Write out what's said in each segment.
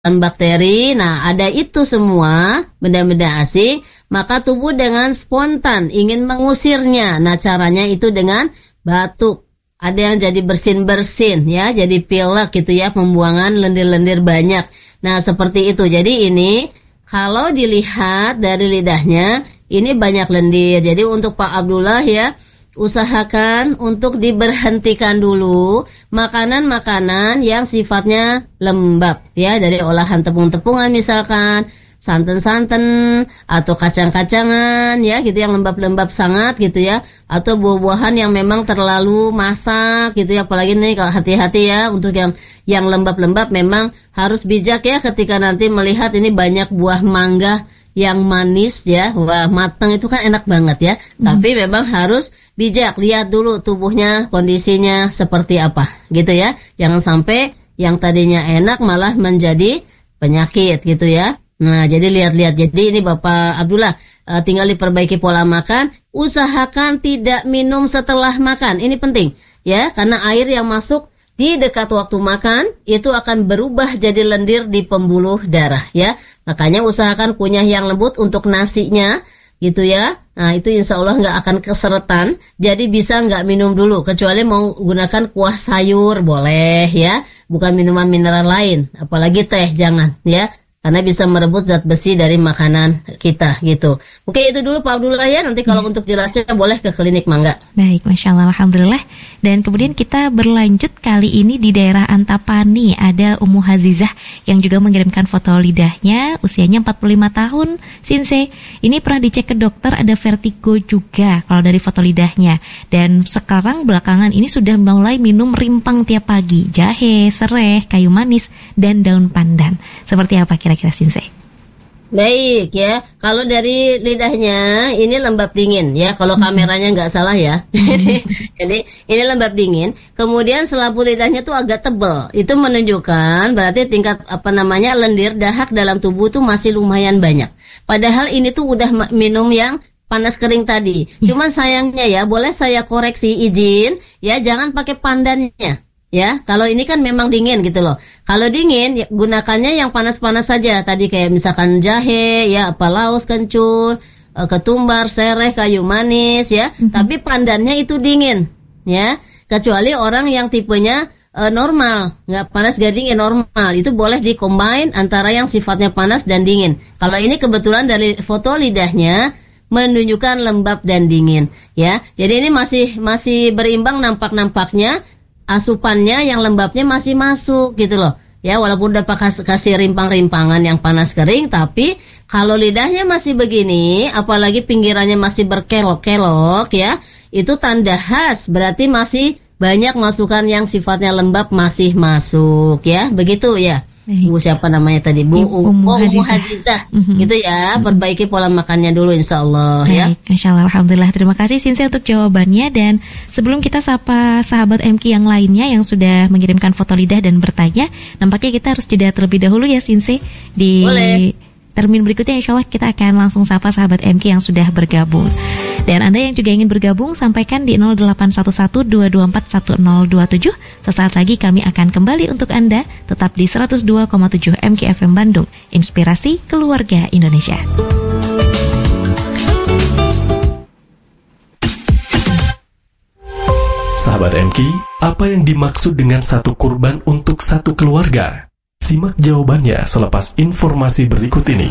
bakteri. Nah, ada itu semua benda-benda asing, maka tubuh dengan spontan ingin mengusirnya. Nah, caranya itu dengan batuk. Ada yang jadi bersin-bersin ya, jadi pilek gitu ya, pembuangan lendir-lendir banyak. Nah, seperti itu. Jadi ini kalau dilihat dari lidahnya, ini banyak lendir. Jadi untuk Pak Abdullah ya, usahakan untuk diberhentikan dulu makanan-makanan yang sifatnya lembab ya, dari olahan tepung-tepungan misalkan, santan-santan atau kacang-kacangan ya gitu, yang lembab-lembab sangat gitu ya, atau buah-buahan yang memang terlalu masak gitu ya. Apalagi nih kalau hati-hati ya, untuk yang lembab-lembab memang harus bijak ya ketika nanti melihat ini banyak buah mangga yang manis ya, wah matang itu kan enak banget ya. Tapi memang harus bijak, lihat dulu tubuhnya kondisinya seperti apa gitu ya. Jangan sampai yang tadinya enak malah menjadi penyakit gitu ya. Nah, jadi lihat-lihat. Jadi ini Bapak Abdullah, tinggal diperbaiki pola makan, usahakan tidak minum setelah makan. Ini penting ya, karena air yang masuk di dekat waktu makan itu akan berubah jadi lendir di pembuluh darah ya. Makanya usahakan kunyah yang lembut untuk nasinya gitu ya. Nah, itu insya Allah nggak akan keseretan. Jadi bisa nggak minum dulu, kecuali mau gunakan kuah sayur boleh ya, bukan minuman mineral lain, apalagi teh jangan ya, karena bisa merebut zat besi dari makanan kita gitu. Oke, itu dulu Pak Abdullah ya. Nanti kalau untuk jelasnya boleh ke klinik Mangga. Baik, Masya Allah, Alhamdulillah. Dan kemudian kita berlanjut kali ini di daerah Antapani. Ada Ummu Hazizah yang juga mengirimkan foto lidahnya. Usianya 45 tahun, Sinse. Ini pernah dicek ke dokter, ada vertigo juga kalau dari foto lidahnya. Dan sekarang belakangan ini sudah mulai minum rimpang tiap pagi. Jahe, sereh, kayu manis, dan daun pandan. Seperti apa kira-kira Sinse? Baik ya, kalau dari lidahnya ini lembab dingin ya, kalau kameranya nggak salah ya. Jadi ini lembab dingin. Kemudian selaput lidahnya tuh agak tebal. Itu menunjukkan berarti tingkat lendir dahak dalam tubuh tuh masih lumayan banyak. Padahal ini tuh udah minum yang panas kering tadi. Cuman sayangnya ya, boleh saya koreksi, izin ya, jangan pakai pandannya. Ya, kalau ini kan memang dingin gitu loh. Kalau dingin, ya, gunakannya yang panas-panas saja. Tadi kayak misalkan jahe, ya, apa laos, kencur, ketumbar, sereh, kayu manis, ya. Tapi pandannya itu dingin, ya. Kecuali orang yang tipenya normal, nggak panas nggak dingin, normal. Itu boleh di-combine antara yang sifatnya panas dan dingin. Kalau ini kebetulan dari foto lidahnya menunjukkan lembab dan dingin, ya. Jadi ini masih berimbang nampaknya. Asupannya yang lembabnya masih masuk gitu loh ya, walaupun udah kasih rimpang-rimpangan yang panas kering, tapi kalau lidahnya masih begini, apalagi pinggirannya masih berkelok-kelok ya, itu tanda khas, berarti masih banyak masukan yang sifatnya lembab masih masuk ya, begitu ya. Bu siapa namanya tadi? Ummu Hazizah. Gitu ya, perbaiki pola makannya dulu insyaallah ya. Insyaallah, alhamdulillah. Terima kasih Sinse untuk jawabannya. Dan sebelum kita sapa sahabat MQ yang lainnya yang sudah mengirimkan foto lidah dan bertanya, nampaknya kita harus jeda terlebih dahulu ya Sinse. Boleh. Termin berikutnya insyaallah kita akan langsung sapa sahabat MQ yang sudah bergabung. Dan Anda yang juga ingin bergabung, sampaikan di 0811-224-1027. Sesaat lagi kami akan kembali untuk Anda, tetap di 102,7 MQ FM Bandung. Inspirasi Keluarga Indonesia. Sahabat MQ, apa yang dimaksud dengan satu kurban untuk satu keluarga? Simak jawabannya selepas informasi berikut ini.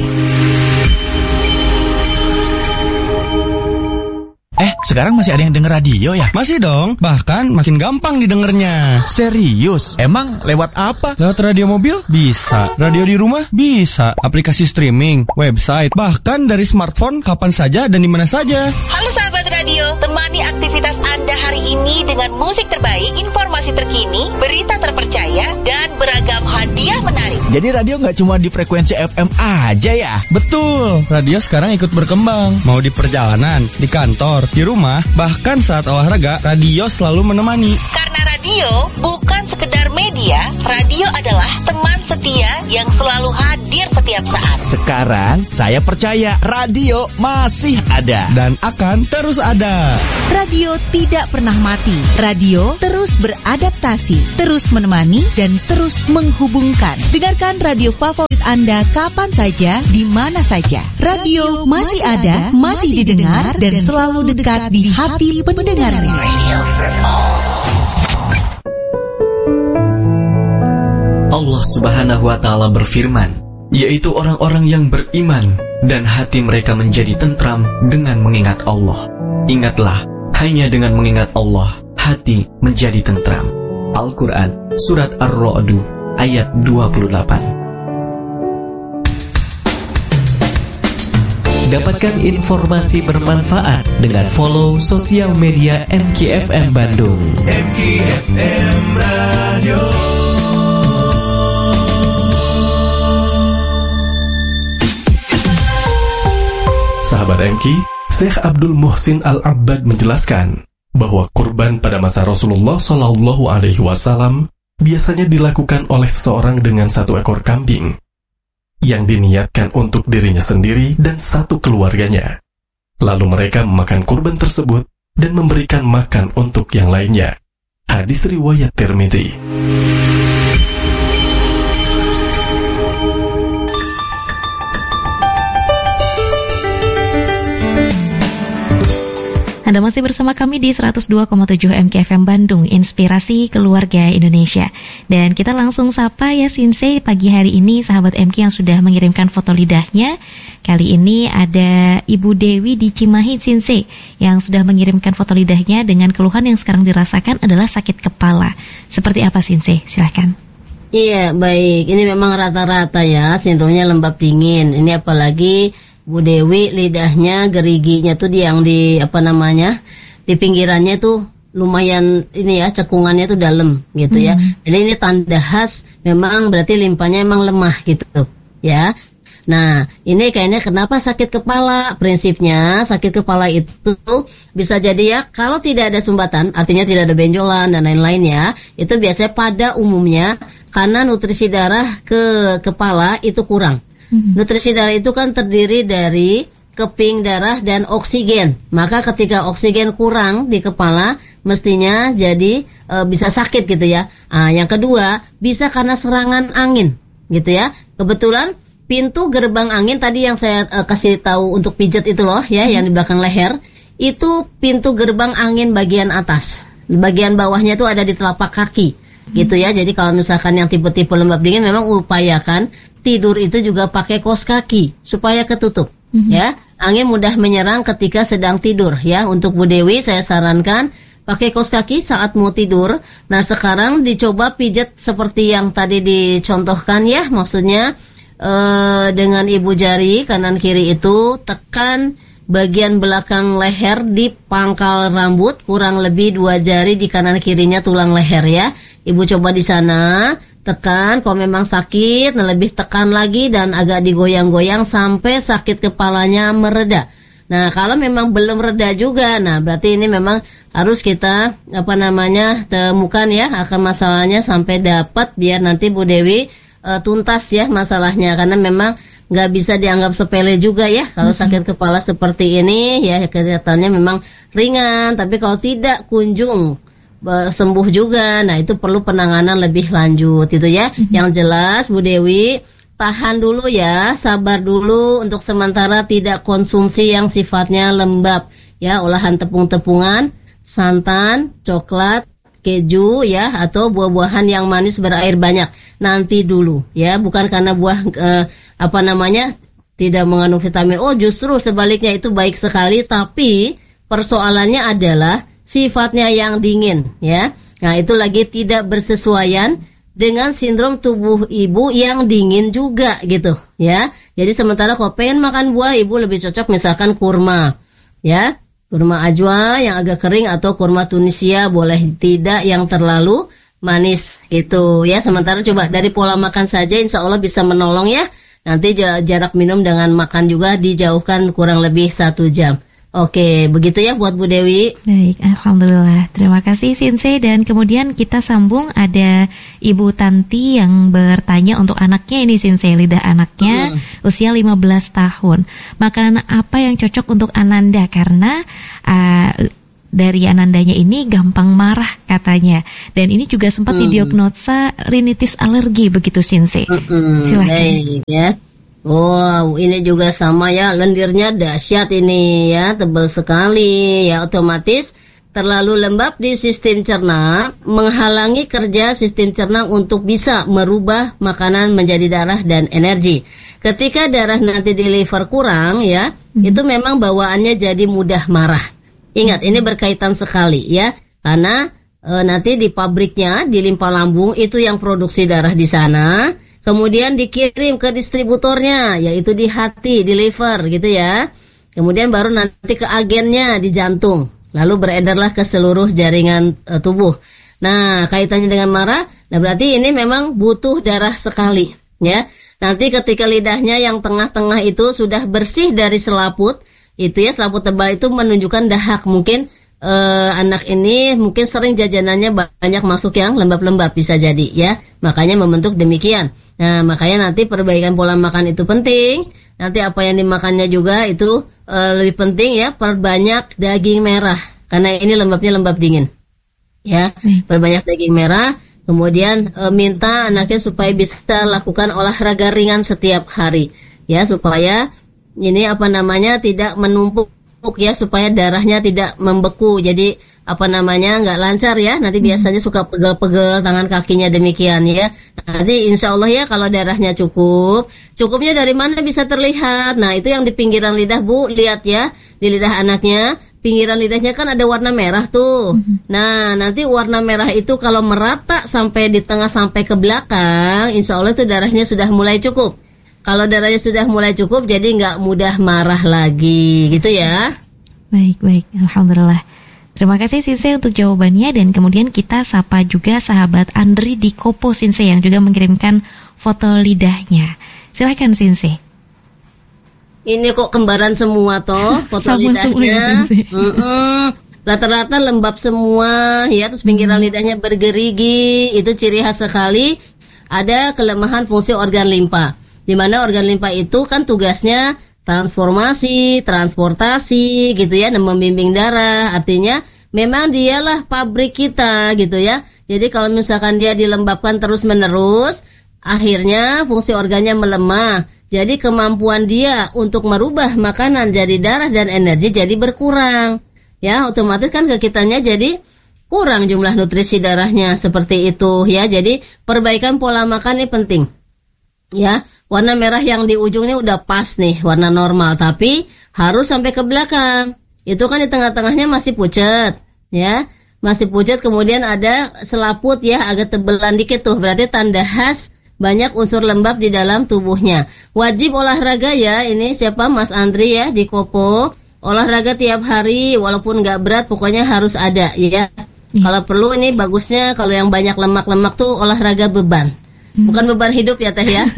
Sekarang masih ada yang denger radio ya? Masih dong, bahkan makin gampang didengarnya. Serius? Emang lewat apa? Lewat radio mobil? Bisa. Radio di rumah? Bisa. Aplikasi streaming, website, bahkan dari smartphone kapan saja dan di mana saja. Halo sahabat radio, temani aktivitas Anda hari ini dengan musik terbaik, informasi terkini, berita terpercaya, dan beragam hadiah menarik. Jadi radio nggak cuma di frekuensi FM aja ya? Betul, radio sekarang ikut berkembang. Mau di perjalanan, di kantor, di rumah, rumah, bahkan saat olahraga, radio selalu menemani. Karena radio bukan sekedar media, radio adalah teman setia yang selalu hadir setiap saat. Sekarang saya percaya radio masih ada Dan akan terus ada. Radio tidak pernah mati. Radio terus beradaptasi, terus menemani, dan terus menghubungkan. Dengarkan radio favorit Anda kapan saja, di mana saja. Radio masih ada, masih didengar, dan selalu dekat di hati pendengarnya. Allah Subhanahu wa Ta'ala berfirman, yaitu orang-orang yang beriman dan hati mereka menjadi tentram dengan mengingat Allah. Ingatlah, hanya dengan mengingat Allah, hati menjadi tentram. Al-Quran, Surat Ar-Ra'd, ayat 28. Dapatkan informasi bermanfaat dengan follow sosial media MKFM Bandung. MKFM Radio. Sahabat MK, Syekh Abdul Muhsin Al-Abbad menjelaskan bahwa kurban pada masa Rasulullah SAW biasanya dilakukan oleh seseorang dengan 1 ekor kambing yang diniatkan untuk dirinya sendiri dan 1 keluarganya. Lalu mereka memakan kurban tersebut dan memberikan makan untuk yang lainnya. Hadis riwayat Tirmidzi. Anda masih bersama kami di 102,7 MKFM Bandung, Inspirasi Keluarga Indonesia. Dan kita langsung sapa ya Sinse pagi hari ini sahabat MK yang sudah mengirimkan foto lidahnya. Kali ini ada Ibu Dewi di Cimahi Sinse yang sudah mengirimkan foto lidahnya dengan keluhan yang sekarang dirasakan adalah sakit kepala. Seperti apa Sinse? Silahkan. Iya, baik. Ini memang rata-rata ya, sindromnya lembab dingin. Ini apalagi Bu Dewi lidahnya, geriginya tuh yang di di pinggirannya tuh lumayan ini ya, cekungannya tuh dalam gitu ya. Jadi ini tanda khas memang berarti limpanya emang lemah gitu ya. Nah, ini kayaknya kenapa sakit kepala? Prinsipnya sakit kepala itu bisa jadi ya kalau tidak ada sumbatan, artinya tidak ada benjolan dan lain-lain ya. Itu biasanya pada umumnya karena nutrisi darah ke kepala itu kurang. Nutrisi darah itu kan terdiri dari keping darah dan oksigen. Maka ketika oksigen kurang di kepala, mestinya jadi bisa sakit gitu ya. Yang kedua, bisa karena serangan angin gitu ya. Kebetulan pintu gerbang angin tadi yang saya kasih tahu untuk pijat itu loh ya, yang di belakang leher, itu pintu gerbang angin bagian atas. Bagian bawahnya itu ada di telapak kaki gitu ya. Jadi kalau misalkan yang tipe-tipe lembab dingin memang upayakan tidur itu juga pakai kaos kaki supaya ketutup ya. Angin mudah menyerang ketika sedang tidur ya. Untuk Bu Dewi saya sarankan pakai kaos kaki saat mau tidur. Nah, sekarang dicoba pijat seperti yang tadi dicontohkan ya. Maksudnya dengan ibu jari kanan kiri itu tekan bagian belakang leher di pangkal rambut, kurang lebih 2 jari di kanan kirinya tulang leher ya. Ibu coba di sana, tekan, kalau memang sakit, lebih tekan lagi dan agak digoyang-goyang sampai sakit kepalanya mereda. Nah, kalau memang belum reda juga, nah berarti ini memang harus kita temukan ya akar masalahnya sampai dapat biar nanti Bu Dewi tuntas ya masalahnya, karena memang nggak bisa dianggap sepele juga ya kalau sakit kepala seperti ini ya, kelihatannya memang ringan, tapi kalau tidak kunjung sembuh juga, nah itu perlu penanganan lebih lanjut itu ya. Yang jelas Bu Dewi tahan dulu ya, sabar dulu untuk sementara tidak konsumsi yang sifatnya lembab ya, olahan tepung-tepungan, santan, coklat, keju ya, atau buah-buahan yang manis berair banyak nanti dulu ya, bukan karena buah tidak mengandung vitamin. Oh, justru sebaliknya itu baik sekali, tapi persoalannya adalah sifatnya yang dingin ya. Nah, itu lagi tidak bersesuaian dengan sindrom tubuh ibu yang dingin juga gitu ya. Jadi sementara kalau pengen makan buah, ibu lebih cocok misalkan kurma ya, kurma ajwa yang agak kering atau kurma Tunisia, boleh tidak yang terlalu manis gitu ya. Sementara coba dari pola makan saja insya Allah bisa menolong ya. Nanti jarak minum dengan makan juga dijauhkan kurang lebih 1 jam. Oke, begitu ya buat Bu Dewi. Baik, alhamdulillah. Terima kasih Sinse. Dan kemudian kita sambung, ada Ibu Tanti yang bertanya untuk anaknya ini Sinse, lidah anaknya usia 15 tahun. Makanan apa yang cocok untuk Ananda karena dari Anandanya ini gampang marah katanya. Dan ini juga sempat didiagnosa rinitis alergi begitu Sinse. Silakan. Baik ya. Wow, ini juga sama ya, lendirnya dahsyat ini ya, tebal sekali ya, otomatis terlalu lembab di sistem cerna menghalangi kerja sistem cerna untuk bisa merubah makanan menjadi darah dan energi. Ketika darah nanti di liver kurang ya, itu memang bawaannya jadi mudah marah. Ingat, ini berkaitan sekali ya, karena nanti di pabriknya di limpa lambung itu yang produksi darah di sana. Kemudian dikirim ke distributornya, yaitu di hati, di liver gitu ya. Kemudian baru nanti ke agennya di jantung. Lalu beredarlah ke seluruh jaringan tubuh. Nah, kaitannya dengan marah, nah berarti ini memang butuh darah sekali ya. Nanti ketika lidahnya yang tengah-tengah itu sudah bersih dari selaput, itu ya, selaput tebal itu menunjukkan dahak. Mungkin anak ini mungkin sering jajanannya banyak masuk yang lembab-lembab, bisa jadi ya. Makanya membentuk demikian. Nah, makanya nanti perbaikan pola makan itu penting. Nanti apa yang dimakannya juga itu lebih penting ya, perbanyak daging merah. Karena ini lembabnya lembab dingin. Ya, perbanyak daging merah. Kemudian minta anaknya supaya bisa lakukan olahraga ringan setiap hari. Ya, supaya ini tidak menumpuk ya, supaya darahnya tidak membeku. Jadi nggak lancar ya, nanti biasanya suka pegel-pegel tangan kakinya demikian ya. Nanti insya Allah ya, kalau darahnya cukupnya dari mana bisa terlihat. Nah, itu yang di pinggiran lidah Bu, lihat ya, di lidah anaknya, pinggiran lidahnya kan ada warna merah tuh. Nah, nanti warna merah itu kalau merata sampai di tengah sampai ke belakang, insya Allah itu darahnya sudah mulai cukup. Kalau darahnya sudah mulai cukup, jadi nggak mudah marah lagi gitu ya. Baik, alhamdulillah. Terima kasih Sinse untuk jawabannya. Dan kemudian kita sapa juga sahabat Andri di Kopo Sinse yang juga mengirimkan foto lidahnya. Silakan Sinse. Ini kok kembaran semua toh foto lidahnya. Rata-rata lembab semua ya, terus pinggiran lidahnya bergerigi. Itu ciri khas sekali ada kelemahan fungsi organ limpa. Di mana organ limpa itu kan tugasnya transformasi, transportasi gitu ya, dan membimbing darah. Artinya memang dialah pabrik kita gitu ya. Jadi kalau misalkan dia dilembabkan terus-menerus, akhirnya fungsi organnya melemah. Jadi kemampuan dia untuk merubah makanan jadi darah dan energi jadi berkurang. Ya, otomatis kan ke kitanya jadi kurang jumlah nutrisi darahnya, seperti itu ya. Jadi perbaikan pola makan ini penting. Ya, warna merah yang di ujungnya udah pas nih, warna normal, tapi harus sampai ke belakang. Itu kan di tengah-tengahnya masih pucat, ya, masih pucat. Kemudian ada selaput ya, agak tebelan dikit tuh, berarti tanda khas banyak unsur lembab di dalam tubuhnya. Wajib olahraga ya, ini siapa Mas Andri ya di Kopo. Olahraga tiap hari, walaupun nggak berat, pokoknya harus ada ya. Kalau perlu ini bagusnya kalau yang banyak lemak-lemak tuh olahraga beban. Bukan beban hidup ya Teh ya.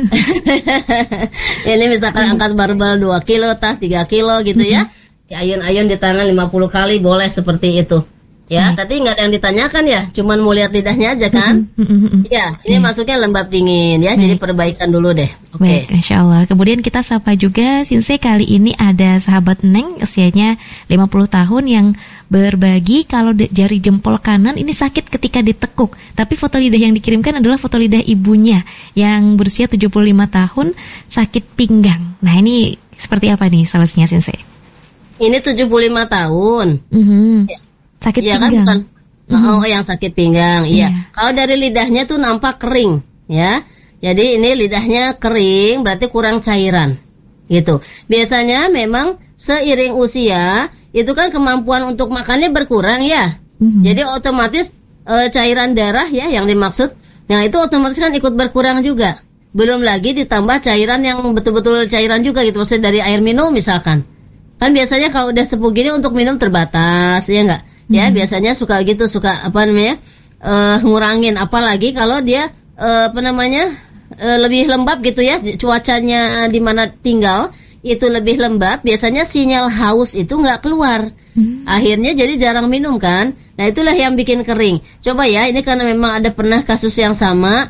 Ini misalkan angkat barbel 2 kilo, 3 kilo gitu ya. Ayun-ayun di tangan 50 kali boleh seperti itu. Ya, tadi nggak ada yang ditanyakan ya, cuman mau lihat lidahnya aja kan? Ya, ini masuknya lembab dingin ya, jadi perbaikan dulu deh. Baik, Insya Allah. Kemudian kita sapa juga Sinse, kali ini ada sahabat Neng, usianya 50 tahun yang berbagi kalau jari jempol kanan ini sakit ketika ditekuk. Tapi foto lidah yang dikirimkan adalah foto lidah ibunya yang berusia 75 tahun, sakit pinggang. Nah, ini seperti apa nih solusinya Sinse? Ini 75 tahun. Sakit ya, pinggang kan, bukan yang sakit pinggang. Iya. Kalau dari lidahnya tuh nampak kering ya. Jadi ini lidahnya kering, berarti kurang cairan gitu. Biasanya memang seiring usia itu kan kemampuan untuk makannya berkurang ya. Jadi otomatis cairan darah ya yang dimaksud, nah itu otomatis kan ikut berkurang juga. Belum lagi ditambah cairan yang betul-betul cairan juga gitu, maksudnya dari air minum misalkan. Kan biasanya kalau udah sepuh gini untuk minum terbatas ya enggak? Ya biasanya suka gitu, suka ngurangin, apalagi kalau dia lebih lembab gitu ya, cuacanya di mana tinggal itu lebih lembab, biasanya sinyal haus itu nggak keluar. Akhirnya jadi jarang minum kan. Nah itulah yang bikin kering. Coba ya, ini karena memang ada pernah kasus yang sama.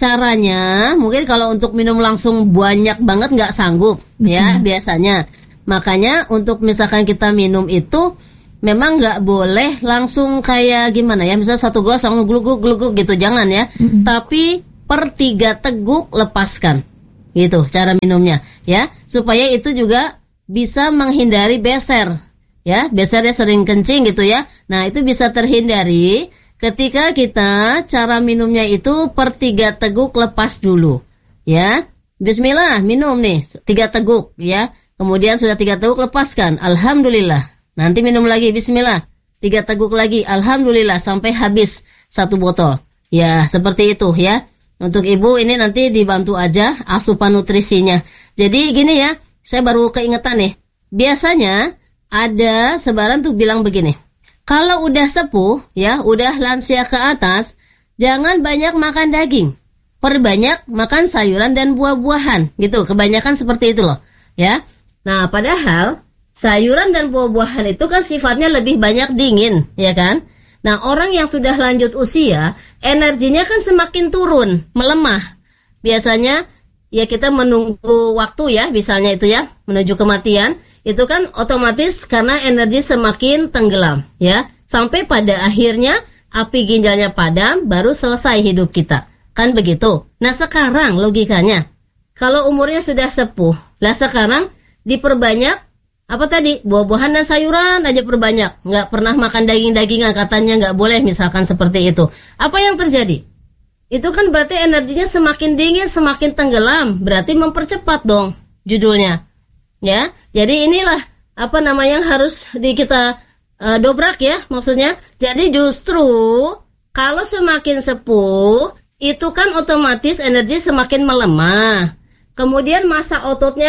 Caranya mungkin kalau untuk minum langsung banyak banget nggak sanggup ya biasanya. Makanya untuk misalkan kita minum itu memang nggak boleh langsung kayak gimana ya, misalnya 1 gelas langsung gluguk gitu, jangan ya. Tapi per 3 teguk lepaskan. Gitu cara minumnya ya, supaya itu juga bisa menghindari beser ya, besernya sering kencing gitu ya. Nah itu bisa terhindari ketika kita cara minumnya itu per 3 teguk lepas dulu ya. Bismillah, minum nih 3 teguk ya, kemudian sudah 3 teguk lepaskan, alhamdulillah. Nanti minum lagi, bismillah 3 teguk lagi, alhamdulillah, sampai habis 1 botol ya, seperti itu ya. Untuk ibu ini nanti dibantu aja asupan nutrisinya. Jadi gini ya, saya baru keingetan nih. Biasanya ada sebaran tuh bilang begini. Kalau udah sepuh ya, udah lansia ke atas, jangan banyak makan daging. Perbanyak makan sayuran dan buah-buahan gitu. Kebanyakan seperti itu loh ya. Nah padahal sayuran dan buah-buahan itu kan sifatnya lebih banyak dingin ya kan. Nah orang yang sudah lanjut usia, energinya kan semakin turun, melemah. Biasanya ya kita menunggu waktu ya, misalnya itu ya, menuju kematian, itu kan otomatis karena energi semakin tenggelam ya. Sampai pada akhirnya api ginjalnya padam, baru selesai hidup kita. Kan begitu. Nah sekarang logikanya, kalau umurnya sudah sepuh, lah sekarang diperbanyak apa tadi, buah-buahan dan sayuran aja perbanyak, nggak pernah makan daging-dagingan, katanya nggak boleh misalkan seperti itu. Apa yang terjadi? Itu kan berarti energinya semakin dingin, semakin tenggelam, berarti mempercepat dong judulnya ya. Jadi inilah apa namanya yang harus kita dobrak ya, maksudnya. Jadi justru kalau semakin sepuh itu kan otomatis energi semakin melemah, kemudian massa ototnya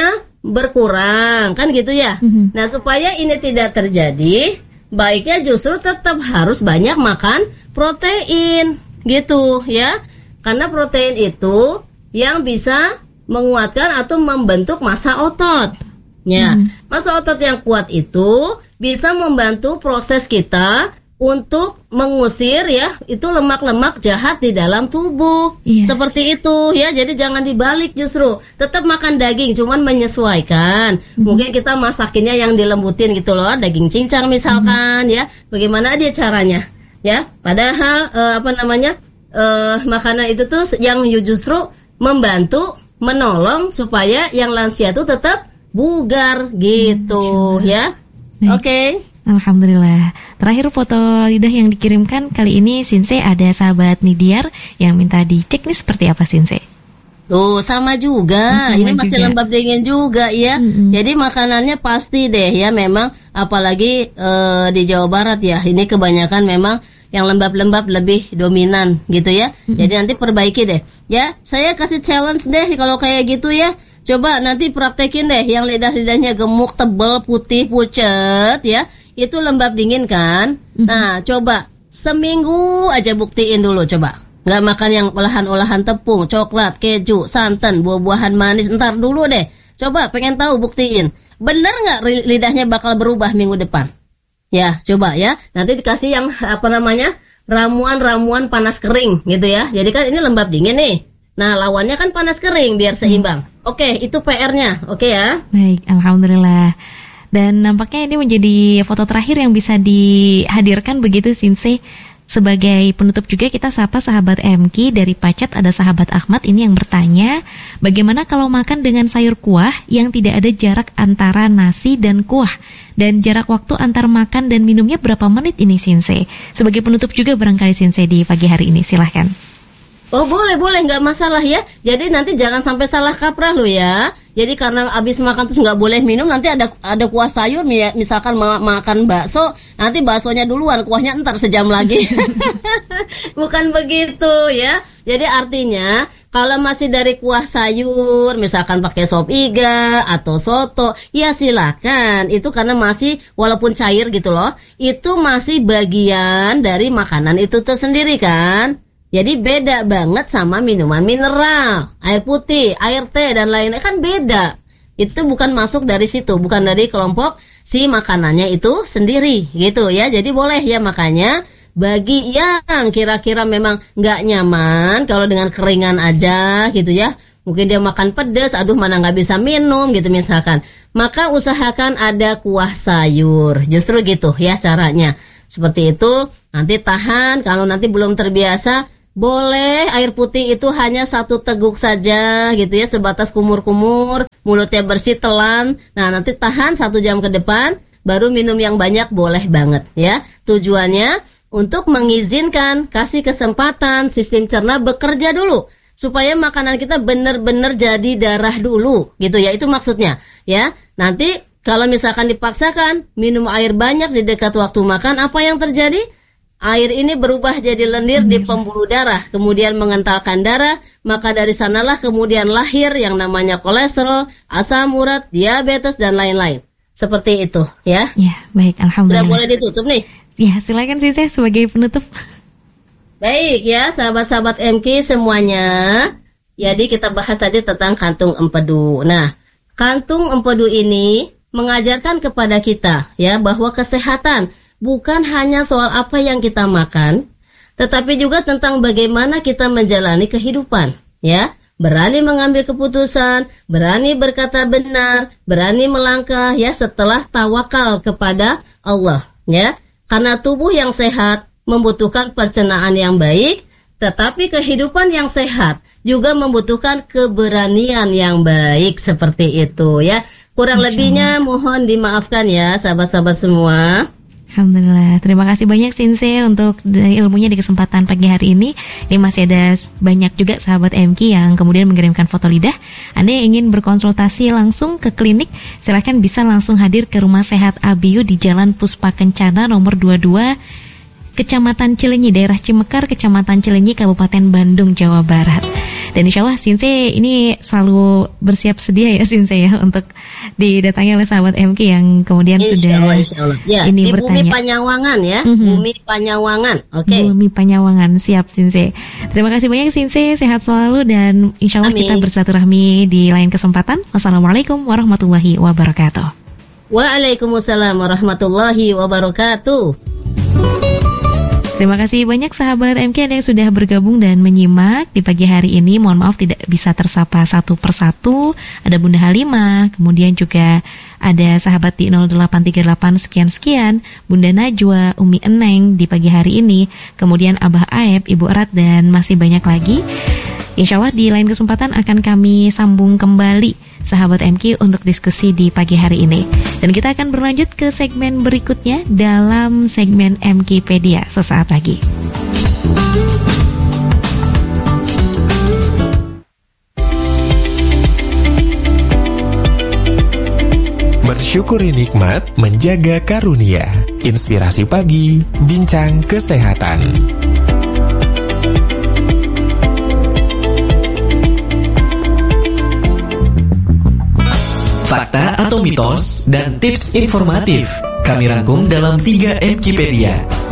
berkurang kan gitu ya. Nah supaya ini tidak terjadi, baiknya justru tetap harus banyak makan protein gitu ya, karena protein itu yang bisa menguatkan atau membentuk massa otot ya. Massa otot yang kuat itu bisa membantu proses kita untuk mengusir ya itu lemak-lemak jahat di dalam tubuh. Seperti itu ya. Jadi jangan dibalik, justru tetap makan daging, cuman menyesuaikan. Mungkin kita masakinnya yang dilembutin gitu loh, daging cincang misalkan ya. Bagaimana dia caranya ya, padahal makanan itu tuh yang justru membantu menolong supaya yang lansia itu tetap bugar gitu ya. Oke. Alhamdulillah. Terakhir foto lidah yang dikirimkan kali ini Sinse, ada sahabat Nidiar yang minta dicek nih seperti apa Sinse. Tuh sama juga, ini masih lembab dingin juga ya. Jadi makanannya pasti deh ya, memang apalagi di Jawa Barat ya, ini kebanyakan memang yang lembab-lembab lebih dominan gitu ya. Jadi nanti perbaiki deh ya. Saya kasih challenge deh kalau kayak gitu ya. Coba nanti praktekin deh yang lidah-lidahnya gemuk, tebel, putih, pucet ya. Itu lembab dingin kan. Nah coba seminggu aja buktiin dulu coba. Nggak makan yang olahan-olahan tepung, coklat, keju, santan, buah-buahan manis. Ntar dulu deh. Coba pengen tahu, buktiin. Bener nggak lidahnya bakal berubah minggu depan? Ya coba ya. Nanti dikasih yang ramuan-ramuan panas kering gitu ya. Jadi kan ini lembab dingin nih. Nah lawannya kan panas kering biar seimbang. Oke, itu PR-nya. Oke ya. Baik, alhamdulillah. Dan nampaknya ini menjadi foto terakhir yang bisa dihadirkan begitu Sinse. Sebagai penutup juga kita sapa sahabat MK dari Pacet, ada sahabat Ahmad ini yang bertanya, bagaimana kalau makan dengan sayur kuah yang tidak ada jarak antara nasi dan kuah, dan jarak waktu antar makan dan minumnya berapa menit ini Sinse? Sebagai penutup juga barangkali Sinse di pagi hari ini, silahkan. Oh boleh, nggak masalah ya. Jadi nanti jangan sampai salah kaprah lo ya. Jadi karena abis makan terus nggak boleh minum, nanti ada kuah sayur, misalkan makan bakso, nanti baksonya duluan, kuahnya ntar sejam lagi. Bukan begitu ya. Jadi artinya kalau masih dari kuah sayur, misalkan pakai sop iga atau soto, ya silakan. Itu karena masih walaupun cair gitu loh, itu masih bagian dari makanan itu tersendiri kan. Jadi beda banget sama minuman mineral, air putih, air teh dan lainnya kan beda. itu bukan masuk dari situ, bukan dari kelompok si makanannya itu sendiri gitu ya. Jadi boleh ya, makanya bagi yang kira-kira memang nggak nyaman kalau dengan keringan aja gitu ya, mungkin dia makan pedas, aduh mana nggak bisa minum gitu misalkan, maka usahakan ada kuah sayur, justru gitu ya caranya. Seperti itu, nanti tahan, kalau nanti belum terbiasa, boleh air putih itu hanya 1 teguk saja gitu ya, sebatas kumur-kumur, mulutnya bersih, telan. Nah nanti tahan 1 jam ke depan, baru minum yang banyak, boleh banget ya. Tujuannya untuk mengizinkan, kasih kesempatan sistem cerna bekerja dulu, supaya makanan kita benar-benar jadi darah dulu gitu ya, itu maksudnya ya. Nanti kalau misalkan dipaksakan minum air banyak di dekat waktu makan, apa yang terjadi? Air ini berubah jadi lendir di pembuluh darah, kemudian mengentalkan darah, maka dari sanalah kemudian lahir yang namanya kolesterol, asam urat, diabetes, dan lain-lain. Seperti itu ya. Ya, baik, alhamdulillah. Udah boleh ditutup nih. Ya, silakan sih saya sebagai penutup. Baik ya, sahabat-sahabat MK semuanya. Jadi kita bahas tadi tentang kantung empedu. Nah, kantung empedu ini mengajarkan kepada kita ya bahwa kesehatan bukan hanya soal apa yang kita makan, tetapi juga tentang bagaimana kita menjalani kehidupan ya. Berani mengambil keputusan, berani berkata benar, berani melangkah ya setelah tawakal kepada Allah ya. Karena tubuh yang sehat membutuhkan pencernaan yang baik, tetapi kehidupan yang sehat juga membutuhkan keberanian yang baik, seperti itu ya. Kurang lebihnya mohon dimaafkan ya sahabat-sahabat semua. Alhamdulillah, terima kasih banyak Sinse untuk ilmunya di kesempatan pagi hari ini. Ini masih ada banyak juga sahabat MK yang kemudian mengirimkan foto lidah. Anda yang ingin berkonsultasi langsung ke klinik, silakan bisa langsung hadir ke Rumah Sehat ABIU di Jalan Puspa Kencana nomor 22, Kecamatan Cilenyi, daerah Cimekar, Kecamatan Cilenyi, Kabupaten Bandung, Jawa Barat. Dan insya Allah Sinse ini selalu bersiap sedia ya Sinse ya untuk didatangi oleh sahabat MK yang kemudian insya Allah. Ya, ini di bertanya. Bumi Panyawangan ya, Bumi Panyawangan. Oke. Bumi Panyawangan, siap Sinse. Terima kasih banyak Sinse, sehat selalu dan insya Allah kita bersilaturahmi di lain kesempatan. Wassalamualaikum warahmatullahi wabarakatuh. Waalaikumsalam warahmatullahi wabarakatuh. Terima kasih banyak sahabat MK yang sudah bergabung dan menyimak di pagi hari ini. Mohon maaf tidak bisa tersapa satu persatu. Ada Bunda Halimah, kemudian juga ada sahabat di 0838 sekian-sekian, Bunda Najwa, Umi Eneng di pagi hari ini, kemudian Abah Aeb, Ibu Erat, dan masih banyak lagi. Insya Allah di lain kesempatan akan kami sambung kembali sahabat MK untuk diskusi di pagi hari ini. Dan kita akan berlanjut ke segmen berikutnya dalam segmen MKpedia sesaat lagi. Bersyukuri nikmat, menjaga karunia. Inspirasi pagi, bincang kesehatan. Fakta atau mitos dan tips informatif kami rangkum dalam 3 MKpedia.